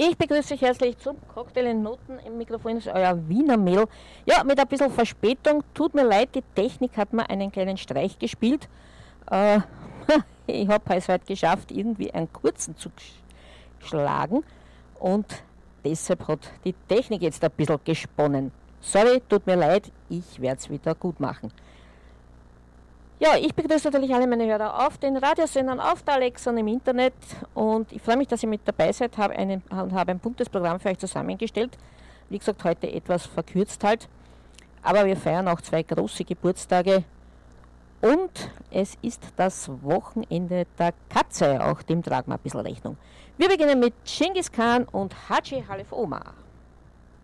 Ich begrüße euch herzlich zum Cocktail in Noten. Im Mikrofon ist euer Wiener Mädel. Ja, mit ein bisschen Verspätung. Tut mir leid, die Technik hat mir einen kleinen Streich gespielt. Ich habe es heute geschafft, irgendwie einen kurzen zu schlagen. Und deshalb hat die Technik jetzt ein bisschen gesponnen. Sorry, tut mir leid, ich werde es wieder gut machen. Ja, ich begrüße natürlich alle meine Hörer auf den Radiosendern, auf der Alexa und im Internet. Und ich freue mich, dass ihr mit dabei seid und habe ein buntes Programm für euch zusammengestellt. Wie gesagt, heute etwas verkürzt halt. Aber wir feiern auch 2 große Geburtstage. Und es ist das Wochenende der Katze. Auch dem tragen wir ein bisschen Rechnung. Wir beginnen mit Genghis Khan und Haji Khalif Omar.